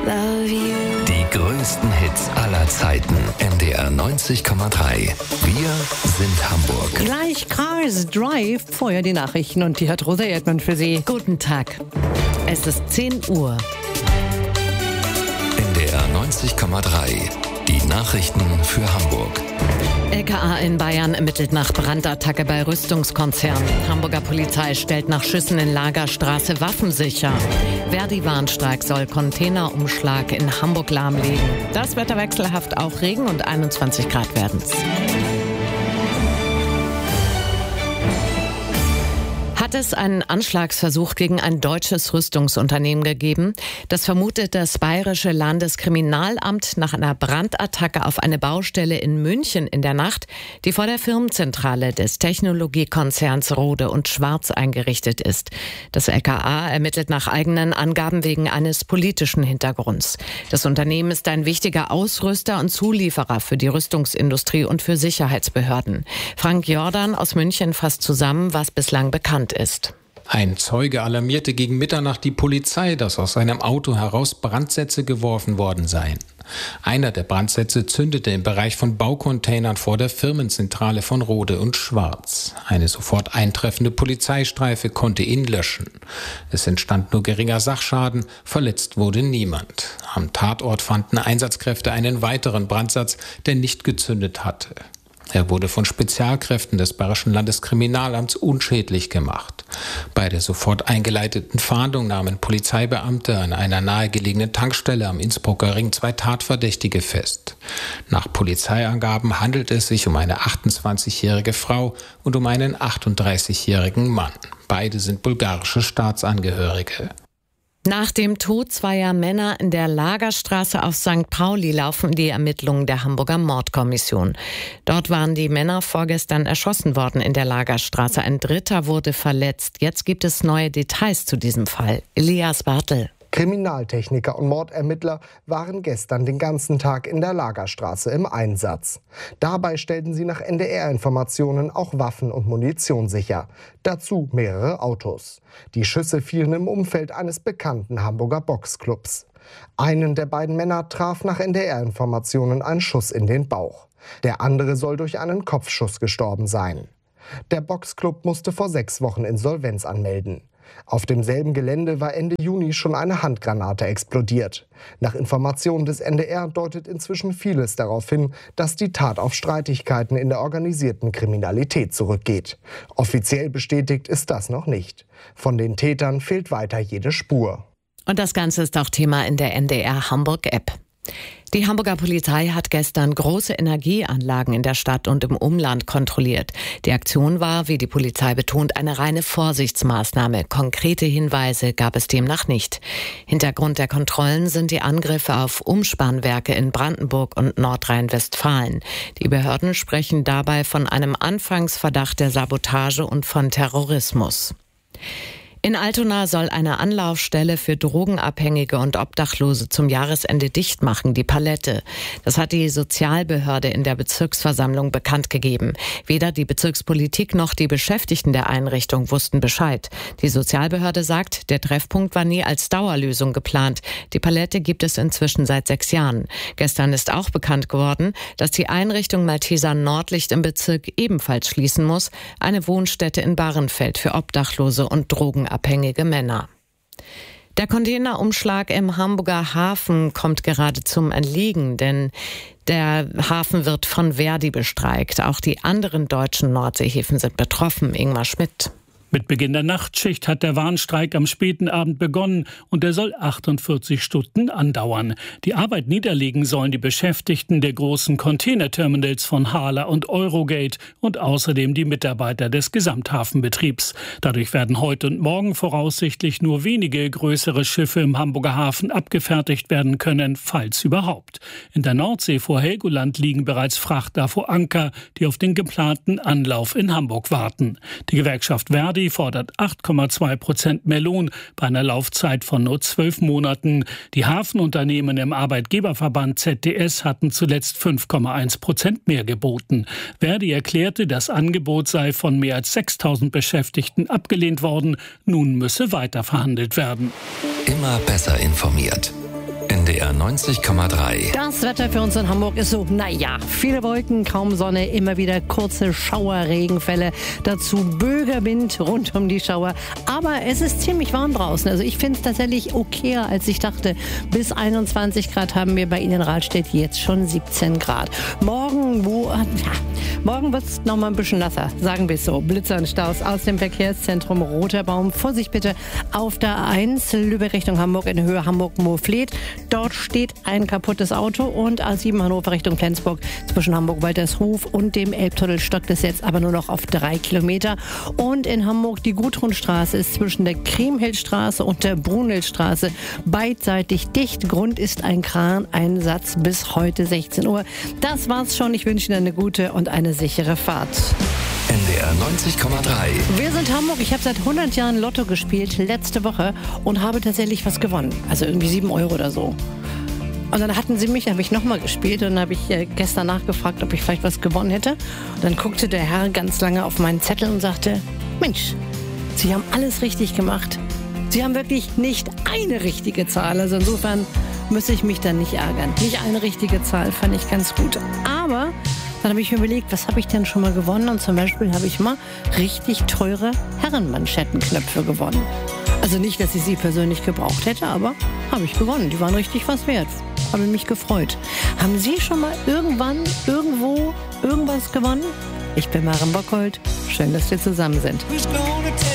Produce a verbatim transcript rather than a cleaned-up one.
love you. Die größten Hits aller Zeiten. N D R neunzig Komma drei. Wir sind Hamburg. Gleich Cars Drive. Vorher die Nachrichten und die hat Rosa Erdmann für Sie. Guten Tag. Es ist zehn Uhr. N D R neunzig Komma drei. Die Nachrichten für Hamburg. L K A in Bayern ermittelt nach Brandattacke bei Rüstungskonzern. Hamburger Polizei stellt nach Schüssen in Lagerstraße Waffen sicher. Verdi-Warnstreik soll Containerumschlag in Hamburg lahmlegen. Das Wetter wechselhaft, auch Regen und einundzwanzig Grad werden's. Hat es einen Anschlagsversuch gegen ein deutsches Rüstungsunternehmen gegeben? Das vermutet das Bayerische Landeskriminalamt nach einer Brandattacke auf eine Baustelle in München in der Nacht, die vor der Firmenzentrale des Technologiekonzerns Rohde und Schwarz eingerichtet ist. Das L K A ermittelt nach eigenen Angaben wegen eines politischen Hintergrunds. Das Unternehmen ist ein wichtiger Ausrüster und Zulieferer für die Rüstungsindustrie und für Sicherheitsbehörden. Frank Jordan aus München fasst zusammen, was bislang bekannt ist. Ein Zeuge alarmierte gegen Mitternacht die Polizei, dass aus seinem Auto heraus Brandsätze geworfen worden seien. Einer der Brandsätze zündete im Bereich von Baucontainern vor der Firmenzentrale von Rohde und Schwarz. Eine sofort eintreffende Polizeistreife konnte ihn löschen. Es entstand nur geringer Sachschaden, verletzt wurde niemand. Am Tatort fanden Einsatzkräfte einen weiteren Brandsatz, der nicht gezündet hatte. Er wurde von Spezialkräften des Bayerischen Landeskriminalamts unschädlich gemacht. Bei der sofort eingeleiteten Fahndung nahmen Polizeibeamte an einer nahegelegenen Tankstelle am Innsbrucker Ring zwei Tatverdächtige fest. Nach Polizeiangaben handelt es sich um eine achtundzwanzigjährige Frau und um einen achtunddreißigjährigen Mann. Beide sind bulgarische Staatsangehörige. Nach dem Tod zweier Männer in der Lagerstraße auf Sankt Pauli laufen die Ermittlungen der Hamburger Mordkommission. Dort waren die Männer vorgestern erschossen worden in der Lagerstraße. Ein Dritter wurde verletzt. Jetzt gibt es neue Details zu diesem Fall. Elias Bartel. Kriminaltechniker und Mordermittler waren gestern den ganzen Tag in der Lagerstraße im Einsatz. Dabei stellten sie nach N D R-Informationen auch Waffen und Munition sicher. Dazu mehrere Autos. Die Schüsse fielen im Umfeld eines bekannten Hamburger Boxclubs. Einen der beiden Männer traf nach N D R-Informationen ein Schuss in den Bauch. Der andere soll durch einen Kopfschuss gestorben sein. Der Boxclub musste vor sechs Wochen Insolvenz anmelden. Auf demselben Gelände war Ende Juni schon eine Handgranate explodiert. Nach Informationen des N D R deutet inzwischen vieles darauf hin, dass die Tat auf Streitigkeiten in der organisierten Kriminalität zurückgeht. Offiziell bestätigt ist das noch nicht. Von den Tätern fehlt weiter jede Spur. Und das Ganze ist auch Thema in der N D R Hamburg-App. Die Hamburger Polizei hat gestern große Energieanlagen in der Stadt und im Umland kontrolliert. Die Aktion war, wie die Polizei betont, eine reine Vorsichtsmaßnahme. Konkrete Hinweise gab es demnach nicht. Hintergrund der Kontrollen sind die Angriffe auf Umspannwerke in Brandenburg und Nordrhein-Westfalen. Die Behörden sprechen dabei von einem Anfangsverdacht der Sabotage und von Terrorismus. In Altona soll eine Anlaufstelle für Drogenabhängige und Obdachlose zum Jahresende dicht machen, die Palette. Das hat die Sozialbehörde in der Bezirksversammlung bekannt gegeben. Weder die Bezirkspolitik noch die Beschäftigten der Einrichtung wussten Bescheid. Die Sozialbehörde sagt, der Treffpunkt war nie als Dauerlösung geplant. Die Palette gibt es inzwischen seit sechs Jahren. Gestern ist auch bekannt geworden, dass die Einrichtung Malteser Nordlicht im Bezirk ebenfalls schließen muss. Eine Wohnstätte in Bahrenfeld für Obdachlose und Drogenabhängige. Abhängige Männer. Der Containerumschlag im Hamburger Hafen kommt gerade zum Erliegen, denn der Hafen wird von Verdi bestreikt. Auch die anderen deutschen Nordseehäfen sind betroffen. Ingmar Schmidt. Mit Beginn der Nachtschicht hat der Warnstreik am späten Abend begonnen und er soll achtundvierzig Stunden andauern. Die Arbeit niederlegen sollen die Beschäftigten der großen Containerterminals von Hala und Eurogate und außerdem die Mitarbeiter des Gesamthafenbetriebs. Dadurch werden heute und morgen voraussichtlich nur wenige größere Schiffe im Hamburger Hafen abgefertigt werden können, falls überhaupt. In der Nordsee vor Helgoland liegen bereits Frachter vor Anker, die auf den geplanten Anlauf in Hamburg warten. Die Gewerkschaft Verdi fordert acht Komma zwei Prozent mehr Lohn bei einer Laufzeit von nur zwölf Monaten. Die Hafenunternehmen im Arbeitgeberverband Z D S hatten zuletzt fünf Komma eins Prozent mehr geboten. Verdi erklärte, das Angebot sei von mehr als sechstausend Beschäftigten abgelehnt worden. Nun müsse weiter verhandelt werden. Immer besser informiert. N D R neunzig Komma drei. Das Wetter für uns in Hamburg ist so, naja, viele Wolken, kaum Sonne, immer wieder kurze Schauerregenfälle, dazu Bögerwind rund um die Schauer. Aber es ist ziemlich warm draußen. Also ich finde es tatsächlich okayer, als ich dachte. Bis einundzwanzig Grad haben wir bei Ihnen in Rahlstedt, jetzt schon siebzehn Grad. Morgen, wo, ja, morgen wird es noch mal ein bisschen nasser, sagen wir es so. Blitzer und Staus aus dem Verkehrszentrum Roter Baum. Vorsicht bitte auf der A eins, Lübeck Richtung Hamburg in Höhe Hamburg-Moorfleet. Dort steht ein kaputtes Auto und A sieben Hannover Richtung Flensburg zwischen Hamburg-Waltershof und dem Elbtunnel stockt es jetzt aber nur noch auf drei Kilometer. Und in Hamburg die Gudrunstraße ist zwischen der Kriemhildstraße und der Brunhildstraße beidseitig dicht. Grund ist ein Kraneinsatz bis heute sechzehn Uhr. Das war's schon. Ich wünsche Ihnen eine gute und eine sichere Fahrt. N D R neunzig Komma drei. Wir sind Hamburg. Ich habe seit hundert Jahren Lotto gespielt, letzte Woche, und habe tatsächlich was gewonnen. Also irgendwie sieben Euro oder so. Und dann hatten sie mich, habe ich nochmal gespielt und dann habe ich äh, gestern nachgefragt, ob ich vielleicht was gewonnen hätte. Und dann guckte der Herr ganz lange auf meinen Zettel und sagte, Mensch, Sie haben alles richtig gemacht. Sie haben wirklich nicht eine richtige Zahl. Also insofern müsste ich mich dann nicht ärgern. Nicht eine richtige Zahl fand ich ganz gut. Aber dann habe ich mir überlegt, was habe ich denn schon mal gewonnen? Und zum Beispiel habe ich mal richtig teure Herrenmanschettenknöpfe gewonnen. Also nicht, dass ich sie persönlich gebraucht hätte, aber habe ich gewonnen. Die waren richtig was wert. Habe mich gefreut. Haben Sie schon mal irgendwann, irgendwo, irgendwas gewonnen? Ich bin Maren Bockhold. Schön, dass wir zusammen sind.